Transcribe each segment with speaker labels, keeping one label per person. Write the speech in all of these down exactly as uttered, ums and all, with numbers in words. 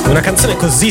Speaker 1: Una canzone così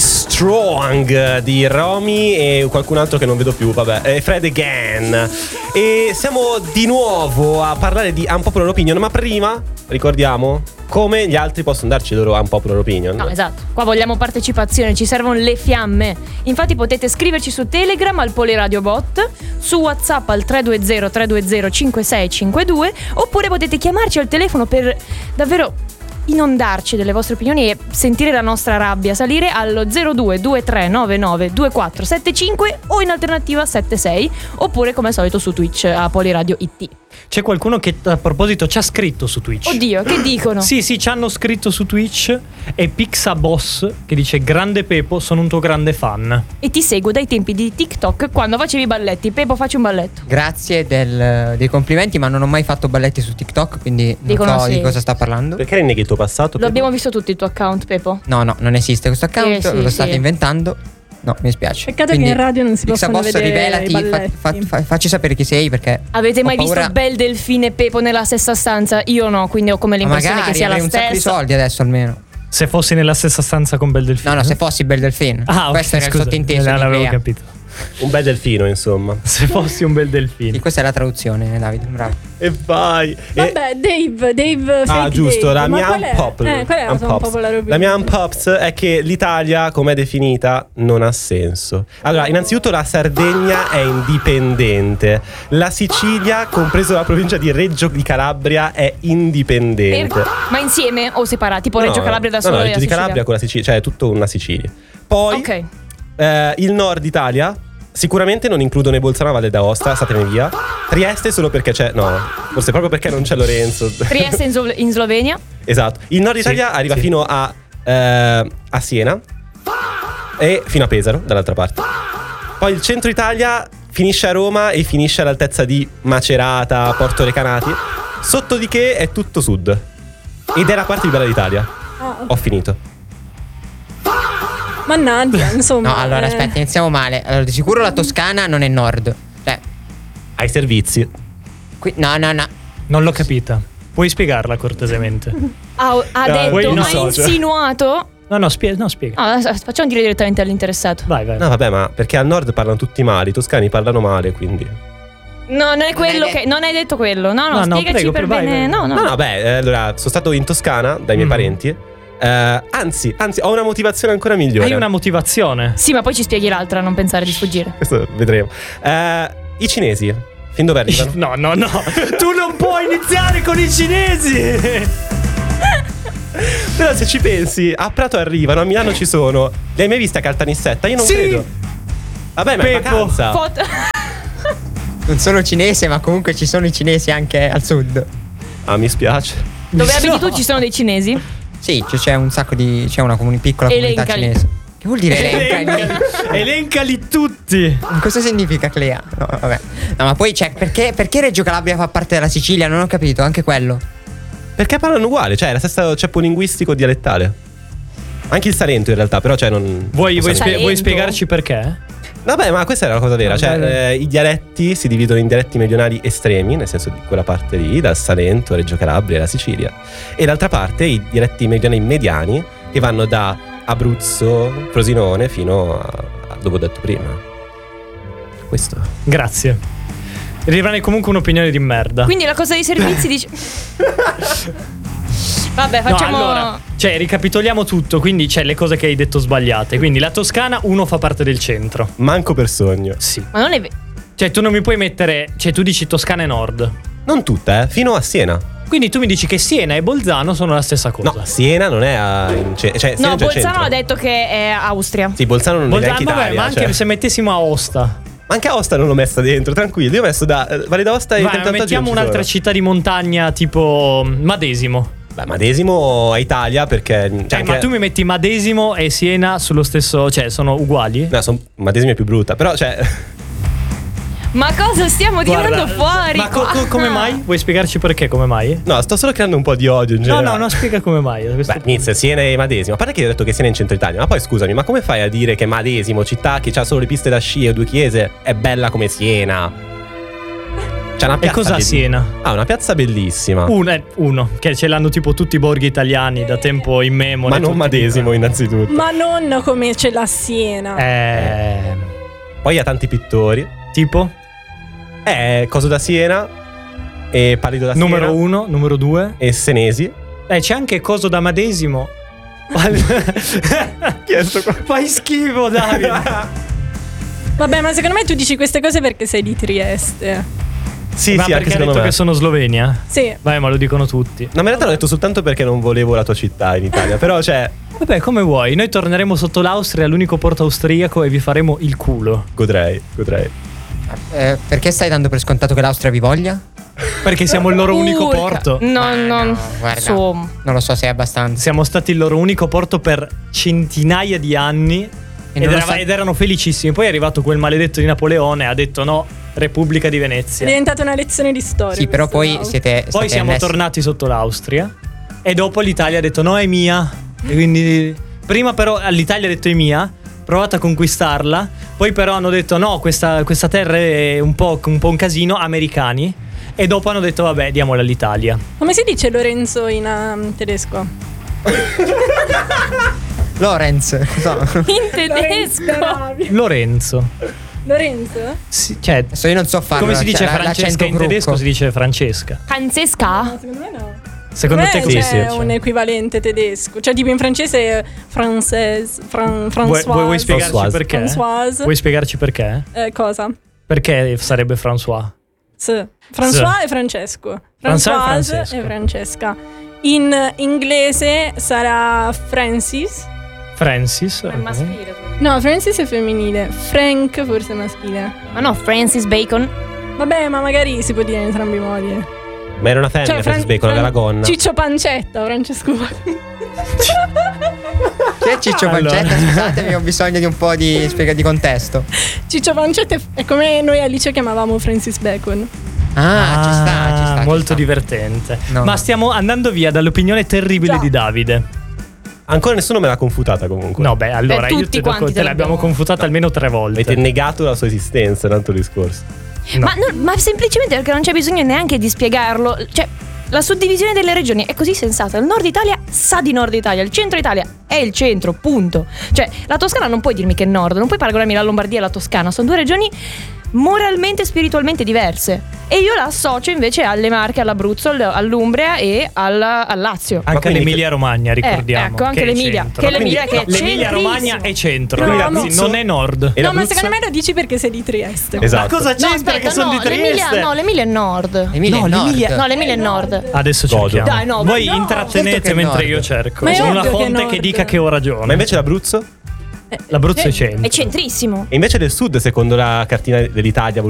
Speaker 1: strong di Romy e qualcun altro che non vedo più, vabbè, è Fred Again. E siamo di nuovo a parlare di Unpopular Opinion, ma prima ricordiamo come gli altri possono darci il loro Unpopular Opinion.
Speaker 2: No, esatto, qua vogliamo partecipazione, ci servono le fiamme. Infatti potete scriverci su Telegram al Poliradio Bot, su WhatsApp al tre due zero tre due zero cinque sei cinque due, oppure potete chiamarci al telefono per davvero inondarci delle vostre opinioni e sentire la nostra rabbia salire allo zero due due tre nove nove due quattro sette cinque o in alternativa sette sei, oppure come al solito su Twitch a Poliradio I T.
Speaker 3: C'è qualcuno che a proposito ci ha scritto su Twitch.
Speaker 2: Oddio, che dicono?
Speaker 3: Sì, sì, ci hanno scritto su Twitch. E Pixaboss che dice: grande Pepo, sono un tuo grande fan.
Speaker 2: E ti seguo dai tempi di TikTok quando facevi i balletti. Pepo, facci un balletto.
Speaker 4: Grazie del, dei complimenti, ma non ho mai fatto balletti su TikTok, quindi non
Speaker 2: Dicono
Speaker 4: so
Speaker 2: sì.
Speaker 4: di cosa sta parlando.
Speaker 1: Perché rinneghi il tuo passato?
Speaker 2: Lo abbiamo visto tutti il tuo account, Pepo.
Speaker 4: No, no, non esiste questo account,
Speaker 2: Sì, sì,
Speaker 4: lo
Speaker 2: sì.
Speaker 4: state inventando. No, mi spiace.
Speaker 5: Peccato
Speaker 4: Quindi,
Speaker 5: che in radio non si possono
Speaker 4: Pixaboss,
Speaker 5: vedere
Speaker 4: rivelati,
Speaker 5: i balletti.
Speaker 4: fa, fa, fa, facci sapere chi sei, perché
Speaker 2: Avete mai
Speaker 4: ho paura-
Speaker 2: visto Bel Delfino e Pepo nella stessa stanza? Io no, quindi ho come
Speaker 4: Ma
Speaker 2: l'impressione
Speaker 4: magari
Speaker 2: che sia la
Speaker 4: avrei un sacco di
Speaker 2: stessa.
Speaker 4: soldi adesso almeno.
Speaker 3: Se fossi nella stessa stanza con Bel Delfino.
Speaker 4: No, no, se fossi Bel Delfino.
Speaker 3: Ah, ok,
Speaker 4: Questo era
Speaker 3: scusa,
Speaker 4: il sottinteso
Speaker 3: non
Speaker 4: di
Speaker 3: l'avevo
Speaker 4: Clea.
Speaker 3: capito.
Speaker 1: Un bel delfino, insomma.
Speaker 3: Se fossi un bel delfino.
Speaker 4: Sì, questa è la traduzione, Davide, bravo.
Speaker 1: E vai.
Speaker 5: Vabbè, Dave, Dave
Speaker 1: Ah,
Speaker 5: Fake
Speaker 1: giusto,
Speaker 5: Dave.
Speaker 1: la
Speaker 5: Ma
Speaker 1: mia
Speaker 5: qual è?
Speaker 1: unpopular,
Speaker 5: Eh, qual è la tua
Speaker 1: unpops.
Speaker 5: unpopular opinion?
Speaker 1: La mia unpops è che l'Italia, come è definita, non ha senso. Allora, innanzitutto la Sardegna è indipendente. La Sicilia, compreso la provincia di Reggio di Calabria, è indipendente.
Speaker 2: Per- Ma insieme o separati? Tipo
Speaker 1: No,
Speaker 2: Reggio Calabria da
Speaker 1: no,
Speaker 2: solo
Speaker 1: no,
Speaker 2: e la
Speaker 1: Reggio di
Speaker 2: Sicilia?
Speaker 1: Calabria con la Sicilia, cioè è tutto una Sicilia. Poi
Speaker 2: Ok.
Speaker 1: eh, il nord Italia sicuramente non includono i Bolzano e Valle d'Aosta, statene via. Trieste solo perché c'è, no, forse proprio perché non c'è Lorenzo.
Speaker 2: Trieste in, Slo- in Slovenia.
Speaker 1: Esatto. Il nord Italia
Speaker 3: Sì,
Speaker 1: arriva
Speaker 3: sì.
Speaker 1: fino a, eh, a Siena e fino a Pesaro, dall'altra parte. Poi il centro Italia finisce a Roma e finisce all'altezza di Macerata, Porto Recanati. Sotto di che è tutto sud. Ed è la parte più bella d'Italia.
Speaker 5: Ah, ok.
Speaker 1: Ho finito.
Speaker 5: Mannaggia, insomma.
Speaker 4: No, allora
Speaker 5: eh.
Speaker 4: aspetta, iniziamo male. Allora, di sicuro la Toscana non è nord. Cioè,
Speaker 1: Ai servizi.
Speaker 4: qui, no, no, no.
Speaker 3: Non l'ho capita. Puoi spiegarla cortesemente?
Speaker 2: Ha, ha
Speaker 1: No,
Speaker 2: detto,
Speaker 1: voi
Speaker 2: ha
Speaker 1: non so, cioè.
Speaker 2: insinuato.
Speaker 3: No, no, spie- no spiega.
Speaker 2: No, adesso facciamo dire direttamente all'interessato.
Speaker 3: Vai, vai.
Speaker 1: No, vabbè, ma perché al nord parlano tutti male, i toscani parlano male, quindi.
Speaker 2: No, non è quello
Speaker 4: hai
Speaker 2: che. Non hai detto quello. No, no,
Speaker 3: No, no,
Speaker 2: spiegaci
Speaker 3: prego,
Speaker 2: per
Speaker 3: vai,
Speaker 2: bene.
Speaker 3: vai.
Speaker 2: No, no.
Speaker 1: No, no, beh, eh, allora, sono stato in Toscana dai miei
Speaker 3: Mhm.
Speaker 1: parenti. Eh, anzi, anzi, ho una motivazione ancora migliore.
Speaker 3: Hai una motivazione.
Speaker 2: Sì, ma poi ci spieghi l'altra, non pensare di sfuggire.
Speaker 1: Questo vedremo. Eh, I cinesi, fin dove arrivano?
Speaker 3: No, no, no. Tu non puoi iniziare con i cinesi.
Speaker 1: Però se ci pensi, a Prato arrivano, a Milano ci sono. Le hai mai viste a Caltanissetta? Io non
Speaker 3: Sì.
Speaker 1: credo. Vabbè, ma è
Speaker 3: Peppo.
Speaker 1: vacanza.
Speaker 2: Foto-
Speaker 4: Non sono cinese, ma comunque ci sono i cinesi anche al sud.
Speaker 1: Ah, mi spiace.
Speaker 2: Dove abiti
Speaker 3: No.
Speaker 2: tu ci sono dei cinesi?
Speaker 4: Sì, c'è- c'è un sacco di. C'è una comuni- piccola comunità
Speaker 2: Elencali.
Speaker 4: cinese. Che vuol dire
Speaker 3: Elencali.
Speaker 4: elencali?
Speaker 3: Elencali tutti.
Speaker 4: Cosa significa Clea? No, vabbè. No, ma poi c'è. Perché, perché Reggio Calabria fa parte della Sicilia? Non ho capito, anche quello.
Speaker 1: Perché parlano uguale, cioè è la stessa ceppo linguistico dialettale. Anche il Salento in realtà, però cioè non.
Speaker 3: Vuoi, vuoi,
Speaker 1: non so-
Speaker 3: spie- vuoi
Speaker 2: Salento.
Speaker 3: spiegarci perché?
Speaker 1: Vabbè, ma questa era la cosa vera.
Speaker 3: No,
Speaker 1: Cioè,
Speaker 3: dai, dai.
Speaker 1: eh, i dialetti si dividono in dialetti meridionali estremi, nel senso di quella parte lì, dal Salento, Reggio Calabria e la Sicilia. E d'altra parte i dialetti meridionali mediani, che vanno da Abruzzo, Frosinone, fino a, a dove ho detto prima. Questo.
Speaker 3: Grazie. Rimane comunque un'opinione di merda.
Speaker 2: Quindi la cosa dei servizi dice. Vabbè, facciamo.
Speaker 3: No, allora, cioè, ricapitoliamo tutto. Quindi c'è le cose che hai detto sbagliate. Quindi la Toscana, uno fa parte del centro.
Speaker 1: Manco per sogno.
Speaker 3: Sì.
Speaker 2: Ma non è vero.
Speaker 3: Cioè, tu non mi puoi mettere. Cioè, tu dici Toscana e Nord.
Speaker 1: Non tutta, eh, fino a Siena.
Speaker 3: Quindi tu mi dici che Siena e Bolzano sono la stessa cosa.
Speaker 1: No, Siena non è a, in ce- cioè, Siena
Speaker 2: No,
Speaker 1: è già
Speaker 2: Bolzano
Speaker 1: centro.
Speaker 2: ha detto che è Austria.
Speaker 1: Sì, Bolzano non è
Speaker 3: Bolzano,
Speaker 1: neanche
Speaker 3: vabbè,
Speaker 1: Italia.
Speaker 3: ma anche
Speaker 1: cioè.
Speaker 3: se mettessimo Aosta.
Speaker 1: Ma anche Aosta non l'ho messa dentro, tranquillo. Io ho messo da eh, Valle d'Aosta e
Speaker 3: Vai,
Speaker 1: Trentotto
Speaker 3: mettiamo
Speaker 1: non ci
Speaker 3: un'altra
Speaker 1: sono.
Speaker 3: città di montagna tipo Madesimo.
Speaker 1: Beh, Madesimo è Italia perché. Cioè,
Speaker 3: Eh, ma
Speaker 1: anche-
Speaker 3: tu mi metti Madesimo e Siena sullo stesso. Cioè, sono uguali?
Speaker 1: No, son- Madesimo è più brutta. Però, cioè.
Speaker 2: Ma cosa stiamo
Speaker 3: Guarda,
Speaker 2: tirando fuori?
Speaker 3: Ma co-
Speaker 2: qua?
Speaker 3: co- come mai? Vuoi spiegarci perché? Come mai?
Speaker 1: No, sto solo creando un po' di odio in
Speaker 3: No,
Speaker 1: generale.
Speaker 3: no, no, spiega come mai. a questo
Speaker 1: Beh,
Speaker 3: punto.
Speaker 1: inizia Siena e Madesimo. A parte che io ho detto che Siena è in centro Italia. Ma poi scusami, ma come fai a dire che Madesimo, città che ha solo le piste da sci e due chiese, è bella come Siena? C'è una
Speaker 3: E
Speaker 1: piazza
Speaker 3: cosa a
Speaker 1: belli-
Speaker 3: Siena?
Speaker 1: Ah, una piazza bellissima.
Speaker 3: Uno, eh, uno, che ce l'hanno tipo tutti i borghi italiani da tempo immemore.
Speaker 1: ma non
Speaker 3: tutti
Speaker 1: Madesimo,
Speaker 3: dicono.
Speaker 1: innanzitutto.
Speaker 5: Ma non come ce l'ha Siena.
Speaker 3: Eh,
Speaker 1: Poi ha tanti pittori.
Speaker 3: tipo?
Speaker 1: È Coso da Siena e Pallido da
Speaker 3: Numero
Speaker 1: Siena
Speaker 3: uno, numero due.
Speaker 1: e Senesi.
Speaker 3: Eh, c'è anche Coso da Madesimo.
Speaker 1: Chiesto qua.
Speaker 3: Fai schifo, Davide.
Speaker 5: Vabbè, ma secondo me tu dici queste cose perché sei di Trieste.
Speaker 1: Sì,
Speaker 3: Ma
Speaker 1: sì,
Speaker 3: perché
Speaker 1: anche
Speaker 3: hai
Speaker 1: secondo
Speaker 3: detto
Speaker 1: me.
Speaker 3: che sono Slovenia?
Speaker 5: Sì.
Speaker 3: Vai, ma lo dicono tutti.
Speaker 1: No, ma in realtà l'ho detto soltanto perché non volevo la tua città in Italia. Però, cioè,
Speaker 3: Vabbè, come vuoi. Noi torneremo sotto l'Austria, l'unico porto austriaco, e vi faremo il culo.
Speaker 1: godrei, godrei.
Speaker 4: Eh, perché stai dando per scontato che l'Austria vi voglia?
Speaker 3: Perché siamo il loro unico
Speaker 2: Urca.
Speaker 3: porto.
Speaker 2: No,
Speaker 4: Ah,
Speaker 2: no,
Speaker 4: no, guarda.
Speaker 2: insomma.
Speaker 4: Non lo so se è abbastanza.
Speaker 3: Siamo stati il loro unico porto per centinaia di anni.
Speaker 4: E
Speaker 3: Ed,
Speaker 4: non lo
Speaker 3: era-
Speaker 4: sa-
Speaker 3: ed erano felicissimi. Poi è arrivato quel maledetto di Napoleone e ha detto no, Repubblica di
Speaker 5: È
Speaker 3: Venezia.
Speaker 5: diventata una lezione di storia.
Speaker 4: Sì, però
Speaker 5: questo
Speaker 4: poi
Speaker 5: Laus.
Speaker 4: siete
Speaker 3: Poi
Speaker 4: state
Speaker 3: siamo
Speaker 4: annessi-
Speaker 3: tornati sotto l'Austria. E dopo l'Italia ha detto no, è mia. E quindi prima però l'Italia ha detto è mia. Provate a conquistarla. Poi però hanno detto no, questa, questa terra è un po', un po' un casino, americani. E dopo hanno detto vabbè, diamola all'Italia.
Speaker 5: Come si dice Lorenzo in um, tedesco?
Speaker 4: Lorenz, no.
Speaker 2: In tedesco.
Speaker 3: Lorenzo.
Speaker 5: Lorenzo?
Speaker 3: Sì, cioè,
Speaker 4: Adesso io non so farlo.
Speaker 3: come si dice
Speaker 4: cioè, la-
Speaker 3: Francesca
Speaker 4: l'accento
Speaker 3: in tedesco?
Speaker 4: gruppo.
Speaker 3: Si dice Francesca.
Speaker 2: Francesca?
Speaker 5: No, secondo me no.
Speaker 3: Secondo te
Speaker 5: Secondo
Speaker 3: così?
Speaker 5: me
Speaker 3: Sì,
Speaker 5: c'è
Speaker 3: sì.
Speaker 5: un equivalente tedesco. Cioè, tipo in francese è française, fran-
Speaker 3: Vuoi,
Speaker 5: Françoise.
Speaker 3: vuoi, vuoi spiegarci
Speaker 1: Françoise.
Speaker 3: perché?
Speaker 5: Françoise.
Speaker 3: Vuoi spiegarci perché?
Speaker 5: Eh, cosa?
Speaker 3: Perché sarebbe François?
Speaker 5: Sì. François e Francesco.
Speaker 3: François e
Speaker 5: Françoise
Speaker 3: Francesco.
Speaker 5: e Francesca. In inglese sarà Francis.
Speaker 3: Francis?
Speaker 2: È
Speaker 3: ok.
Speaker 2: maschile.
Speaker 5: No, Francis è femminile. Frank forse è maschile.
Speaker 2: Ma no, Francis Bacon.
Speaker 5: Vabbè, ma magari si può dire in entrambi i modi.
Speaker 1: Ma era una femmina,
Speaker 5: Cioè,
Speaker 1: Francis
Speaker 5: Fran-
Speaker 1: Bacon, aveva la
Speaker 5: Fran-
Speaker 1: gonna.
Speaker 5: Ciccio Pancetta, Francesco.
Speaker 4: Chi è Ciccio
Speaker 3: Allora.
Speaker 4: Pancetta? Scusatemi, ho bisogno di un po' di spiega di contesto.
Speaker 5: Ciccio Pancetta è- è come noi al liceo chiamavamo Francis Bacon.
Speaker 4: Ah, ci sta, ci sta. ci
Speaker 3: Molto
Speaker 4: sta.
Speaker 3: divertente.
Speaker 4: No.
Speaker 3: Ma stiamo andando via dall'opinione terribile
Speaker 5: Già.
Speaker 3: di Davide.
Speaker 1: Ancora nessuno me l'ha confutata comunque.
Speaker 3: No, beh, allora
Speaker 2: Beh,
Speaker 3: io
Speaker 2: tutti
Speaker 3: te,
Speaker 2: quanti te
Speaker 3: te l'abbiamo
Speaker 2: l'abbiamo.
Speaker 3: confutata almeno tre volte.
Speaker 1: Avete negato la sua esistenza, è un altro discorso.
Speaker 3: No.
Speaker 2: Ma, no, ma semplicemente perché non c'è bisogno neanche di spiegarlo. Cioè, la suddivisione delle regioni è così sensata. Il nord Italia sa di nord Italia, il centro Italia è il centro, punto. Cioè, la Toscana non puoi dirmi che è nord, non puoi paragonarmi la Lombardia e la Toscana. Sono due regioni moralmente e spiritualmente diverse. E io la associo invece alle Marche, all'Abruzzo, all- all'Umbria e alla- al Lazio.
Speaker 3: Anche
Speaker 1: quindi-
Speaker 3: l'Emilia Romagna, ricordiamo.
Speaker 2: Eh, ecco, anche
Speaker 3: che è
Speaker 2: l'Emilia,
Speaker 3: centro.
Speaker 2: che è l'Emilia che è
Speaker 3: L'Emilia Romagna è centro,
Speaker 5: No,
Speaker 3: ragazzi,
Speaker 5: no.
Speaker 3: non è nord.
Speaker 1: E
Speaker 5: No, ma
Speaker 1: l'Abruzzo?
Speaker 5: secondo me lo dici perché sei di Trieste.
Speaker 1: Esatto.
Speaker 3: Ma cosa
Speaker 2: No,
Speaker 3: c'entra
Speaker 2: aspetta,
Speaker 3: che sono
Speaker 2: no,
Speaker 3: di Trieste?
Speaker 2: l'Emilia, no, l'Emilia è nord.
Speaker 4: Emilia
Speaker 3: No,
Speaker 4: è nord.
Speaker 3: l'Emilia-
Speaker 2: No, l'Emilia è nord.
Speaker 3: Adesso
Speaker 1: Godo.
Speaker 3: cerchiamo.
Speaker 2: Dai, no,
Speaker 3: Voi
Speaker 2: no,
Speaker 3: intrattenete
Speaker 4: certo che è
Speaker 3: mentre
Speaker 4: nord.
Speaker 3: io cerco.
Speaker 5: Ma è
Speaker 3: Sono una
Speaker 5: ovvio che è
Speaker 3: fonte che,
Speaker 5: nord.
Speaker 3: dica che ho ragione.
Speaker 1: Ma invece l'Abruzzo?
Speaker 3: L'Abruzzo è
Speaker 2: È
Speaker 3: centro.
Speaker 2: centrissimo.
Speaker 1: E invece del sud, secondo la cartina dell'Italia,